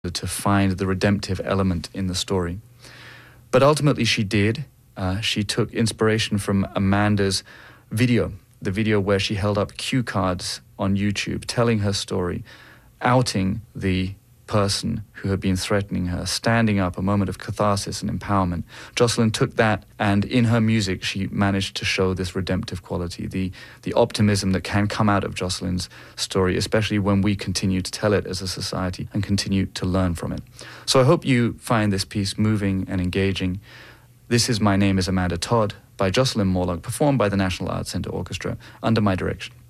to find the redemptive element in the story. But ultimately she did. She took inspiration from Amanda's video, the video where she held up cue cards on YouTube, telling her story, outing the person who had been threatening her, standing up, a moment of catharsis and empowerment. Jocelyn took that, and in her music she managed to show this redemptive quality, the optimism that can come out of Jocelyn's story, especially when we continue to tell it as a society and continue to learn from it. So I hope you find this piece moving and engaging. This is My Name is Amanda Todd by Jocelyn Morlock, performed by the National Arts Centre Orchestra under my direction.